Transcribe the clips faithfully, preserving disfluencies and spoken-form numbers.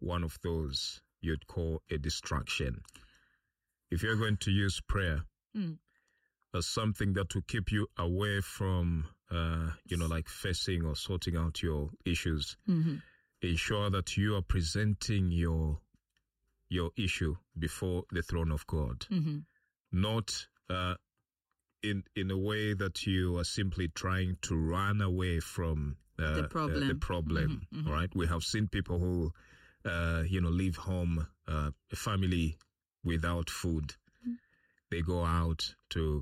one of those you'd call a distraction. If you're going to use prayer mm. as something that will keep you away from, uh, you know, like facing or sorting out your issues, mm-hmm. ensure that you are presenting your your issue before the throne of God, mm-hmm. not uh, in in a way that you are simply trying to run away from uh, the problem. Uh, the problem, mm-hmm, mm-hmm. Right? We have seen people who, uh, you know, leave home, uh, a family without food. Mm-hmm. They go out to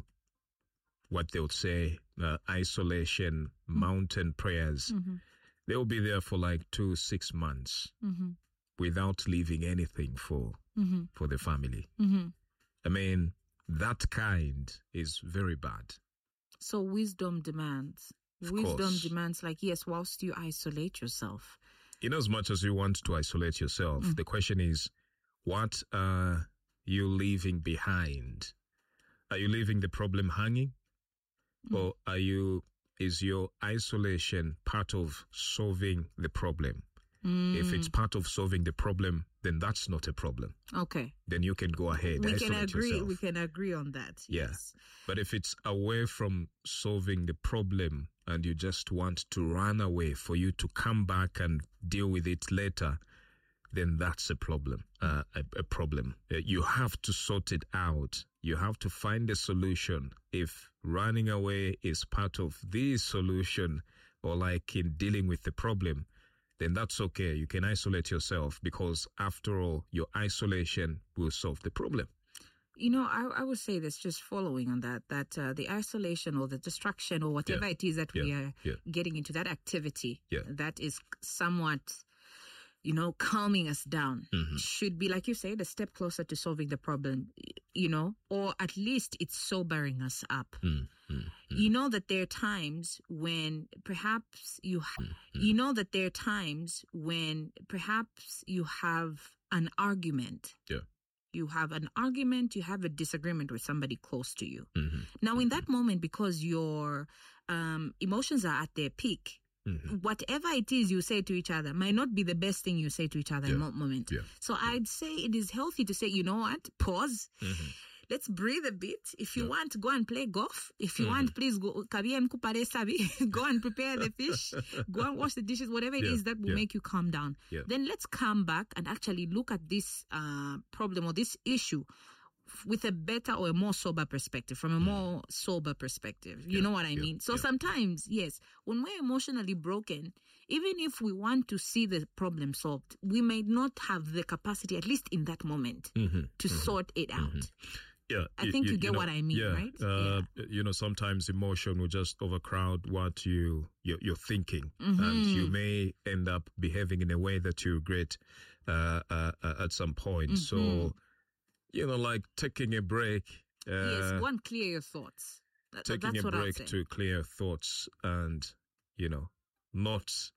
what they would say uh, isolation, mm-hmm. mountain prayers. Mm-hmm. They'll be there for like two, six months mm-hmm. without leaving anything for mm-hmm. for the family. Mm-hmm. I mean, that kind is very bad. So wisdom demands. Of wisdom course. demands, like, yes, whilst you isolate yourself. In as much as you want to isolate yourself, mm-hmm. the question is, what are you leaving behind? Are you leaving the problem hanging? Mm-hmm. Or are you, is your isolation part of solving the problem? Mm. If it's part of solving the problem, then that's not a problem. Okay. Then you can go ahead. We can isolate agree. yourself. We can agree on that. Yeah. Yes. But if it's away from solving the problem and you just want to run away for you to come back and deal with it later, then that's a problem. Uh, a, a problem. Uh, you have to sort it out. You have to find a solution. If running away is part of the solution, or like in dealing with the problem, then that's okay. You can isolate yourself, because after all, your isolation will solve the problem. You know, I, I would say this, just following on that, that uh, the isolation or the distraction or whatever yeah. it is that yeah. we are yeah. getting into, that activity yeah. that is somewhat, you know, calming us down, mm-hmm. should be, like you say, a step closer to solving the problem, you know, or at least it's sobering us up. Mm-hmm. You know that there are times when perhaps you, ha- mm-hmm. you know that there are times when perhaps you have an argument. Yeah. You have an argument, you have a disagreement with somebody close to you. Mm-hmm. Now, mm-hmm. in that moment, because your um, emotions are at their peak, mm-hmm. whatever it is you say to each other might not be the best thing you say to each other yeah. in that moment. Yeah. So yeah. I'd say it is healthy to say, you know what, pause. Mm-hmm. Let's breathe a bit. If you yeah. want, go and play golf. If you mm-hmm. want, please go, go and prepare the fish. Go and wash the dishes, whatever it yeah. is that will yeah. make you calm down. Yeah. Then let's come back and actually look at this uh, problem or this issue with a better or a more sober perspective, from a more sober perspective. You yeah, know what I yeah, mean? So yeah. sometimes, yes, when we're emotionally broken, even if we want to see the problem solved, we may not have the capacity, at least in that moment, mm-hmm, to mm-hmm, sort it out. Mm-hmm. Yeah, I think you, you get you know, what I mean, yeah, right? Uh, yeah. You know, sometimes emotion will just overcrowd what you, you're, you're thinking. Mm-hmm. And you may end up behaving in a way that you regret uh, uh, uh, at some point. Mm-hmm. So, you know, like taking a break. Uh, yes, go and clear your thoughts. That, taking that's a what break to clear your thoughts and, you know, not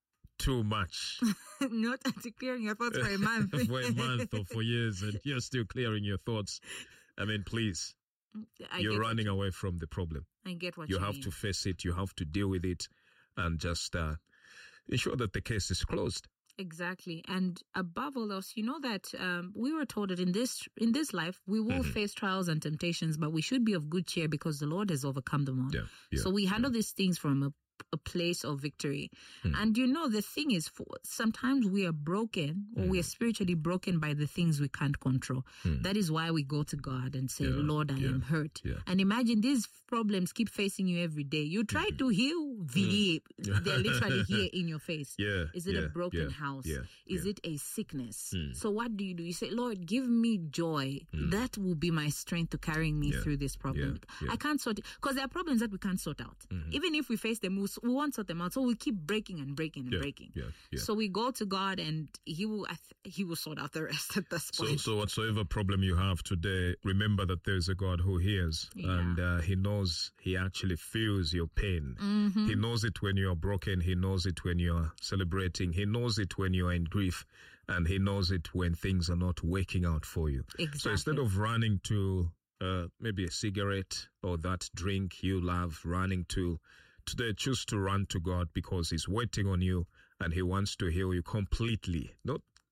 too much. Not to clearing your thoughts for a month. For a month or for years, and you're still clearing your thoughts. I mean, please, I you're running away from the problem. I get what you you have mean. to face it. You have to deal with it and just uh, ensure that the case is closed. Exactly. And above all else, you know that um, we were told that in this in this life, we will mm-hmm. face trials and temptations, but we should be of good cheer because the Lord has overcome them all. Yeah, yeah, so we handle yeah. these things from a a place of victory. Mm. And you know, the thing is, for, sometimes we are broken or mm. we are spiritually broken by the things we can't control. Mm. That is why we go to God and say, yeah, Lord, I yeah, am hurt. Yeah. And imagine these problems keep facing you every day. You try mm-hmm. to heal, mm. they're literally here in your face. Yeah, is it yeah, a broken yeah, house? Yeah, is yeah. it a sickness? Mm. So what do you do? You say, Lord, give me joy. Mm. That will be my strength to carrying me yeah. through this problem. Yeah, yeah. I can't sort it, because there are problems that we can't sort out. Mm-hmm. Even if we face them, we won't sort them out. So we keep breaking and breaking and yeah, breaking. Yeah, yeah. So we go to God and He will I th- He will sort out the rest at this point. So, so whatsoever problem you have today, remember that there's a God who hears, yeah. and uh, He knows. He actually feels your pain. Mm-hmm. He knows it when you're broken. He knows it when you're celebrating. He knows it when you're in grief, and He knows it when things are not working out for you. Exactly. So instead of running to uh, maybe a cigarette or that drink you love, running to today, choose to run to God, because He's waiting on you and He wants to heal you completely. Not